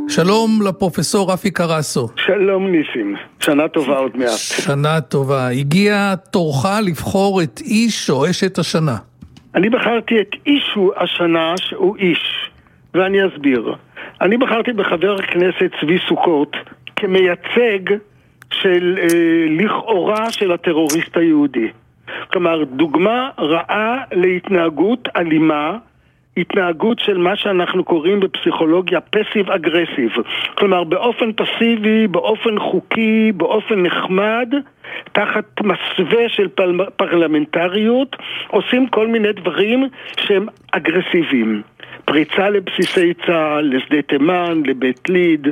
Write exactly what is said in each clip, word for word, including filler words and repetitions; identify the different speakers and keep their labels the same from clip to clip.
Speaker 1: שלום לפרופסור רפי קרסו.
Speaker 2: שלום ניסים, שנה טובה עוד מעט.
Speaker 1: שנה טובה. הגיע תורך לבחור את איש או אשת השנה.
Speaker 2: אני בחרתי את אישו השנה שהוא איש, ואני אסביר. אני בחרתי בחבר הכנסת צבי סוכות כמייצג של אה, לכאורה של הטרוריסט היהודי. כלומר, דוגמה רעה להתנהגות אלימה, התנהגות של מה שאנחנו קוראים בפסיכולוגיה פסיב אגרסיב. כלומר, באופן פסיבי, באופן חוקי, באופן נחמד, תחת מסווה של פרלמנטריות, עושים כל מיני דברים שהם אגרסיביים. פריצה לבסיסי צה"ל, לשדה תימן, לבית ליד.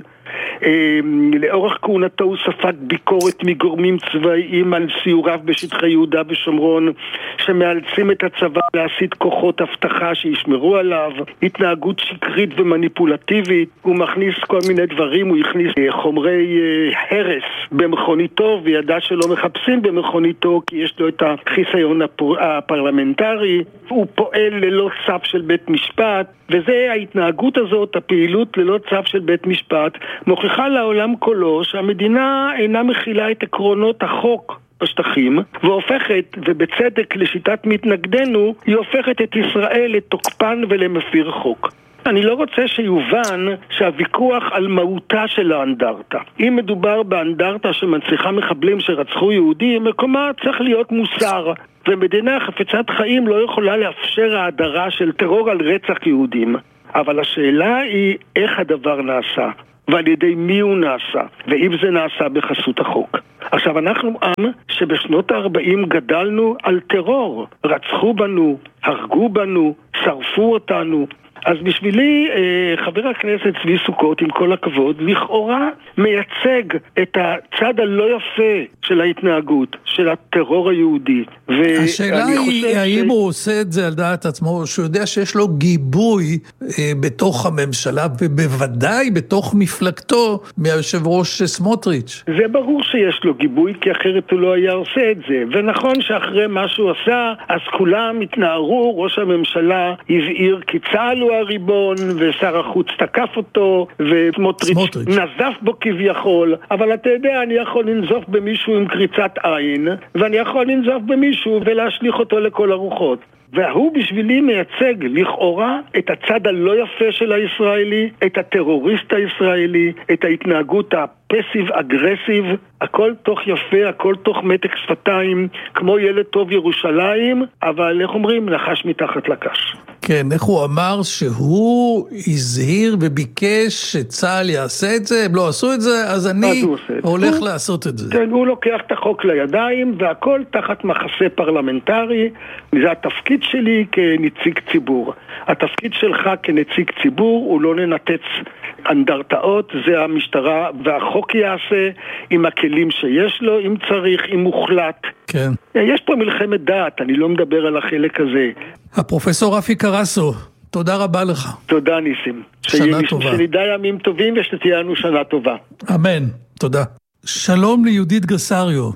Speaker 2: לאורך כהונתו הוא ספג ביקורת מגורמים צבאיים על סיוריו בשטחי יהודה ושומרון, שמאלצים את הצבא להסיט כוחות הבטחה שישמרו עליו. התנהגות שקרית ומניפולטיבית. הוא מכניס כל מיני דברים, הוא הכניס חומרי הרס במכוניתו, וידע שלא מחפשים במכוניתו כי יש לו את החיסיון הפרלמנטרי. הוא פועל ללא צו של בית משפט, וזה ההתנהגות הזאת, הפעילות ללא צו של בית משפט, מוכיחה לעולם כולו שהמדינה אינה מכילה את עקרונות החוק בשטחים, והופכת, ובצדק לשיטת מתנגדנו, היא הופכת את ישראל לתוקפן ולמפיר חוק. אני לא רוצה שיובן שהוויכוח על מהותה של האנדרטה. אם מדובר באנדרטה שמנציחה מחבלים שרצחו יהודים, מקומה צריך להיות מוסר. ומדינה חפצת חיים לא יכולה לאפשר ההדרה של טרור על רצח יהודים. אבל השאלה היא איך הדבר נעשה, ועל ידי מי הוא נעשה, ואם זה נעשה בחסות החוק. עכשיו, אנחנו עם שבשנות ה-ארבעים גדלנו על טרור. רצחו בנו, הרגו בנו, שרפו אותנו. אז בשבילי, חבר הכנסת צבי סוכות, עם כל הכבוד, לכאורה מייצג את הצד הלא יפה של ההתנהגות, של הטרור היהודי.
Speaker 1: השאלה היא, האם הוא עושה את זה על דעת עצמו, שהוא יודע שיש לו גיבוי בתוך הממשלה, ובוודאי בתוך מפלגתו, מהיושב ראש סמוטריץ'.
Speaker 2: זה ברור שיש לו גיבוי, כי אחרת הוא לא היה עושה את זה. ונכון שאחרי מה שהוא עשה, אז כולם התנערו, ראש הממשלה הבהיר כי צה"ל הוא הריבון, ושר החוץ תקף אותו, וסמוטריץ' נזף בו כביכול. אבל אתה יודע, אני יכול לנזוף במישהו עם קריצת עין, ואני יכול לנזוף במישהו ולהשליך אותו לכל הרוחות. והוא בשבילי מייצג לכאורה את הצד הלא יפה של הישראלי, את הטרוריסט הישראלי, את ההתנהגות הפסיב אגרסיב, הכל תוך יפה, הכל תוך מתק שפתיים, כמו ילד טוב ירושלים, אבל איך אומרים, נחש מתחת לקש.
Speaker 1: כן, איך הוא אמר שהוא הזהיר וביקש שצה"ל יעשה את זה, הם לא עשו את זה, אז אני הולך הוא, לעשות את זה.
Speaker 2: כן, הוא לוקח את החוק לידיים, והכל תחת מחסה פרלמנטרי. זה התפקיד שלי כנציג ציבור. התפקיד שלך כנציג ציבור הוא לא לנתץ אנדרטאות, זה המשטרה והחוק יעשה עם הכלים שיש לו, אם צריך, אם מוחלט.
Speaker 1: כן.
Speaker 2: יש פה מלחמת דעת, אני לא מדבר על החלק הזה.
Speaker 1: הפרופסור רפי קרסו, תודה רבה לך.
Speaker 2: תודה ניסים.
Speaker 1: שנה טובה.
Speaker 2: שנדע ימים טובים ושתהיה לנו שנה טובה.
Speaker 1: אמן, תודה. שלום ליהודית גסריו.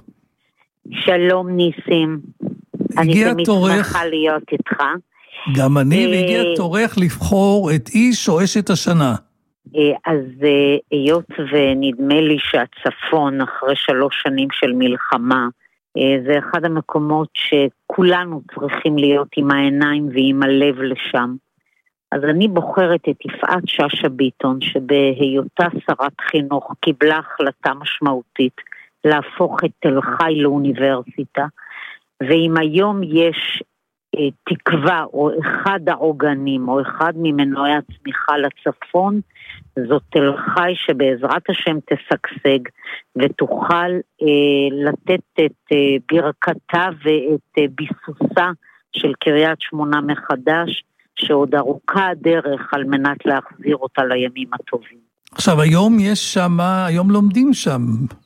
Speaker 3: שלום ניסים. אני תמיד שמחה להיות איתך.
Speaker 1: גם אני, והגיע תורך לבחור את איש או אשת השנה.
Speaker 3: אז היות ונדמה לי שהצפון אחרי שלוש שנים של מלחמה, זה אחד המקומות שכולנו צריכים להיות עם העיניים ועם הלב לשם. אז אני בוחרת את יפעת שאשא ביטון, שבהיותה שרת חינוך קיבלה החלטה משמעותית להפוך את תל חי לאוניברסיטה, ואם היום יש תקווה או אחד העוגנים או אחד ממנועי הצמיחה לצפון, זאת תל חי שבעזרת השם תשגשג ותוכל אה, לתת את אה, ברכתה ואת אה, ביסוסה של קריית שמונה מחדש, שעוד ארוכה הדרך על מנת להחזיר אותה לימים הטובים.
Speaker 1: עכשיו היום יש שם, היום לומדים שם.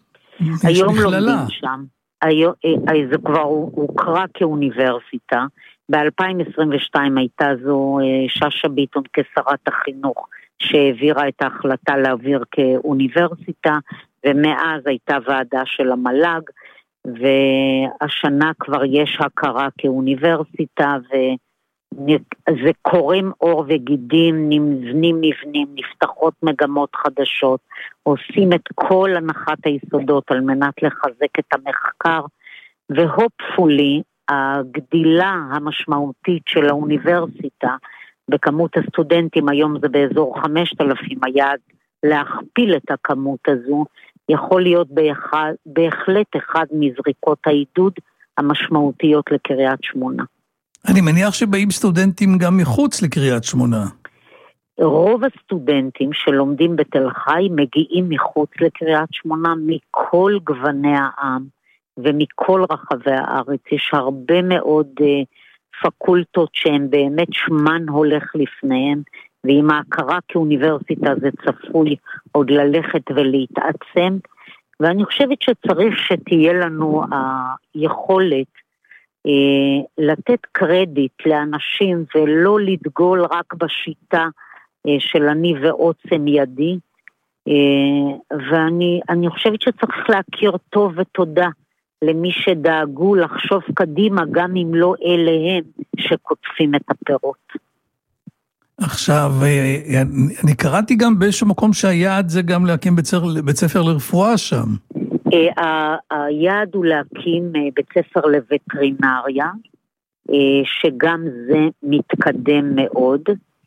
Speaker 3: היום לומדים שם. היום, אה, זה כבר הוכרה כאוניברסיטה. ב-אלפיים עשרים ושתיים הייתה זו שאשא ביטון כשרת החינוך שהעבירה את ההחלטה להעביר כאוניברסיטה, ומאז הייתה ועדה של המל"ג, והשנה כבר יש הכרה כאוניברסיטה, זה קורם עור וגידים, נבנים מבנים, נפתחות מגמות חדשות, עושים את כל הנחת היסודות על מנת לחזק את המחקר, והופפולי הגדילה המשמעותית של האוניברסיטה בכמות הסטודנטים, היום זה באזור חמשת אלפים, היעד להכפיל את הכמות הזו, יכול להיות באחד, בהחלט אחד מזריקות העידוד המשמעותיות לקריית שמונה.
Speaker 1: אני מניח שבאים סטודנטים גם מחוץ לקריית שמונה.
Speaker 3: רוב הסטודנטים שלומדים בתל חי מגיעים מחוץ לקריית שמונה מכל גווני העם ומכל רחבי הארץ. יש הרבה מאוד uh, פקולטות שהן באמת שמן הולך לפניהם, ועם ההכרה כאוניברסיטה זה צפוי עוד ללכת ולהתעצם, ואני חושבת שצריך שתהיה לנו היכולת אה, לתת קרדיט לאנשים ולא לדגול רק בשיטה אה, של אני ועוצם ידי, אה, ואני אני חושבת שצריך להכיר טוב ותודה למי שדאגו לחשוב קדימה, גם אם לא אליהם שקוטפים את הפירות.
Speaker 1: עכשיו, אני קראתי גם באיזשהו מקום שהיעד זה גם להקים בית ספר לרפואה שם.
Speaker 3: היעד הוא להקים בית ספר לווטרינריה, שגם זה מתקדם מאוד,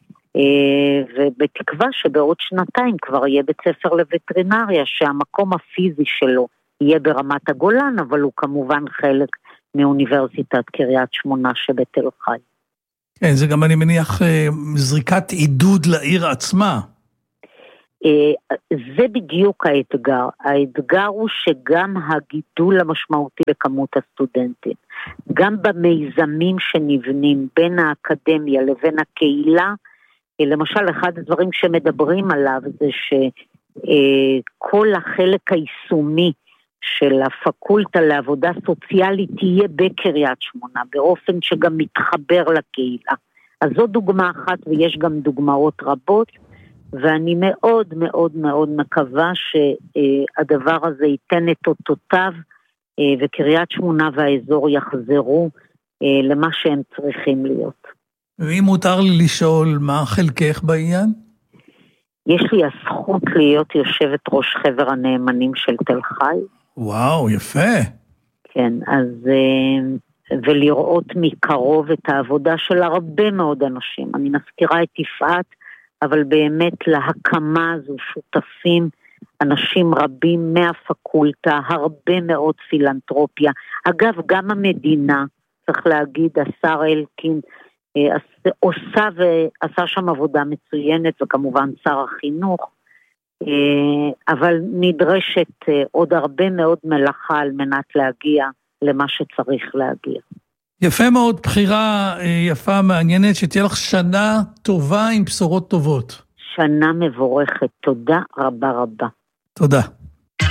Speaker 3: ובתקווה שבעוד שנתיים כבר יהיה בית ספר לווטרינריה, שהמקום הפיזי שלו יהיה ברמת הגולן, אבל הוא כמובן חלק מאוניברסיטת קריית שמונה שבתל חי.
Speaker 1: כן, זה גם אני מניח זריקת עידוד לעיר עצמה.
Speaker 3: זה בדיוק האתגר. האתגר הוא שגם הגידול המשמעותי בכמות הסטודנטים, גם במיזמים שנבנים בין האקדמיה לבין הקהילה, למשל אחד הדברים שמדברים עליו זה שכל החלק היישומי של הפקולטה לעבודה סוציאלית תהיה בקריית שמונה, באופן שגם מתחבר לקהילה. אז זו דוגמה אחת, ויש גם דוגמאות רבות, ואני מאוד מאוד מאוד מקווה שהדבר הזה ייתן את אותותיו, וקריית שמונה והאזור יחזרו למה שהם צריכים להיות.
Speaker 1: ואם מותר לי לשאול, מה חלקך בעניין?
Speaker 3: יש לי הזכות להיות יושבת ראש חבר הנאמנים של תל חי.
Speaker 1: וואו, יפה.
Speaker 3: כן, אז ולראות מקרוב את העבודה של הרבה מאוד אנשים. אני מזכירה את יפעת, אבל באמת להקמה הזו שותפים אנשים רבים מהפקולטה, הרבה מאוד פילנטרופיה. אגב, גם המדינה, צריך להגיד, השר אלקין, עושה ועשה שם עבודה מצוינת, וכמובן שר החינוך, אבל נדרשת עוד הרבה מאוד מלאכה על מנת להגיע למה שצריך להגיע.
Speaker 1: יפה מאוד, בחירה יפה, מעניינת, שתהיה לך שנה טובה עם בשורות טובות.
Speaker 3: שנה מבורכת, תודה רבה רבה.
Speaker 1: תודה.